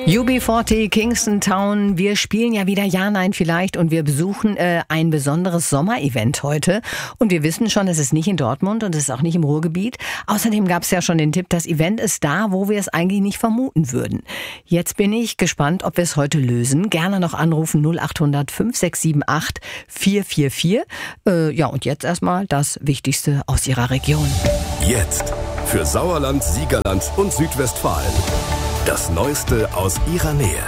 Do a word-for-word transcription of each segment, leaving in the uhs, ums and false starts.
U B vierzig, Kingston Town. Wir spielen ja wieder Ja, Nein vielleicht und wir besuchen äh, ein besonderes Sommerevent heute. Und wir wissen schon, es ist nicht in Dortmund und es ist auch nicht im Ruhrgebiet. Außerdem gab es ja schon den Tipp, das Event ist da, wo wir es eigentlich nicht vermuten würden. Jetzt bin ich gespannt, ob wir es heute lösen. Gerne noch anrufen null acht hundert fünf sechs sieben acht vier vier vier. Äh, ja, und jetzt erstmal das Wichtigste aus Ihrer Region. Jetzt für Sauerland, Siegerland und Südwestfalen. Das Neueste aus Ihrer Nähe.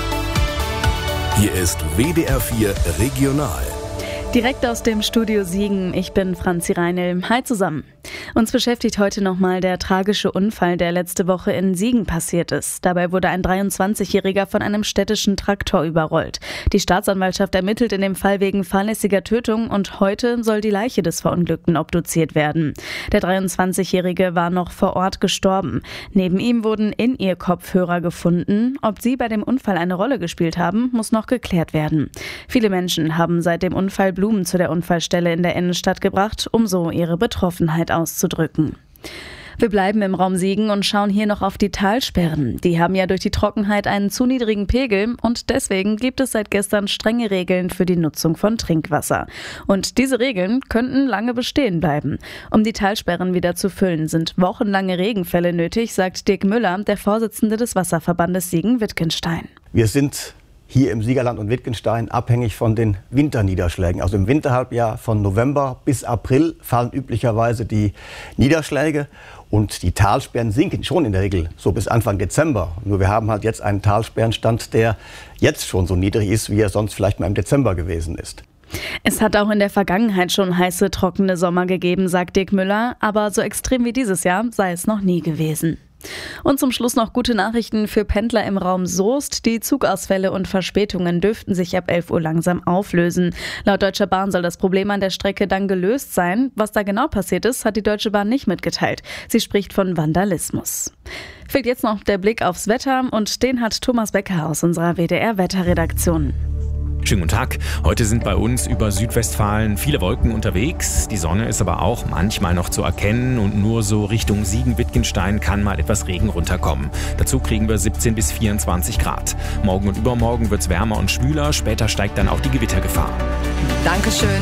Hier ist W D R vier Regional. Direkt aus dem Studio Siegen, ich bin Franzi Reinl. Hi zusammen. Uns beschäftigt heute nochmal der tragische Unfall, der letzte Woche in Siegen passiert ist. Dabei wurde ein dreiundzwanzigjähriger von einem städtischen Traktor überrollt. Die Staatsanwaltschaft ermittelt in dem Fall wegen fahrlässiger Tötung und heute soll die Leiche des Verunglückten obduziert werden. Der dreiundzwanzigjährige war noch vor Ort gestorben. Neben ihm wurden In-Ear-Kopfhörer gefunden. Ob sie bei dem Unfall eine Rolle gespielt haben, muss noch geklärt werden. Viele Menschen haben seit dem Unfall Blumen zu der Unfallstelle in der Innenstadt gebracht, um so ihre Betroffenheit auszudrücken. Wir bleiben im Raum Siegen und schauen hier noch auf die Talsperren. Die haben ja durch die Trockenheit einen zu niedrigen Pegel und deswegen gibt es seit gestern strenge Regeln für die Nutzung von Trinkwasser. Und diese Regeln könnten lange bestehen bleiben. Um die Talsperren wieder zu füllen, sind wochenlange Regenfälle nötig, sagt Dirk Müller, der Vorsitzende des Wasserverbandes Siegen-Wittgenstein. Wir sind hier im Siegerland und Wittgenstein abhängig von den Winterniederschlägen. Also im Winterhalbjahr von November bis April fallen üblicherweise die Niederschläge und die Talsperren sinken schon in der Regel so bis Anfang Dezember. Nur wir haben halt jetzt einen Talsperrenstand, der jetzt schon so niedrig ist, wie er sonst vielleicht mal im Dezember gewesen ist. Es hat auch in der Vergangenheit schon heiße, trockene Sommer gegeben, sagt Dirk Müller, aber so extrem wie dieses Jahr sei es noch nie gewesen. Und zum Schluss noch gute Nachrichten für Pendler im Raum Soest. Die Zugausfälle und Verspätungen dürften sich ab elf Uhr langsam auflösen. Laut Deutscher Bahn soll das Problem an der Strecke dann gelöst sein. Was da genau passiert ist, hat die Deutsche Bahn nicht mitgeteilt. Sie spricht von Vandalismus. Fehlt jetzt noch der Blick aufs Wetter und den hat Thomas Becker aus unserer W D R-Wetterredaktion. Schönen guten Tag. Heute sind bei uns über Südwestfalen viele Wolken unterwegs. Die Sonne ist aber auch manchmal noch zu erkennen und nur so Richtung Siegen-Wittgenstein kann mal etwas Regen runterkommen. Dazu kriegen wir siebzehn bis vierundzwanzig Grad. Morgen und übermorgen wird es wärmer und schwüler. Später steigt dann auch die Gewittergefahr. Dankeschön.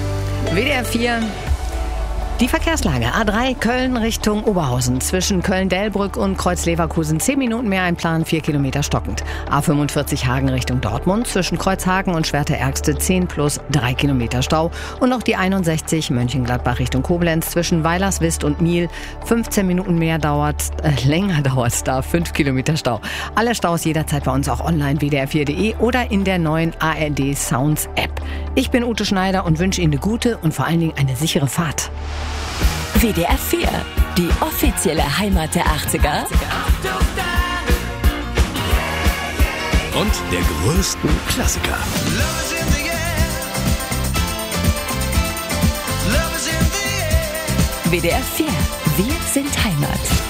W D R vier. Die Verkehrslage. A drei Köln Richtung Oberhausen. Zwischen Köln-Delbrück und Kreuz-Leverkusen zehn Minuten mehr einplanen, vier Kilometer stockend. A fünfundvierzig Hagen Richtung Dortmund. Zwischen Kreuzhagen und Schwerte-Ärgste zehn plus drei Kilometer Stau. Und noch die einundsechzig Mönchengladbach Richtung Koblenz. Zwischen Weilerswist und Miel fünfzehn Minuten mehr dauert, äh, länger dauert es da, fünf Kilometer Stau. Alle Staus jederzeit bei uns auch online w d r vier punkt d e oder in der neuen A R D Sounds App. Ich bin Ute Schneider und wünsche Ihnen eine gute und vor allen Dingen eine sichere Fahrt. W D R vier, die offizielle Heimat der achtziger. Und der größten Klassiker. W D R vier, wir sind Heimat.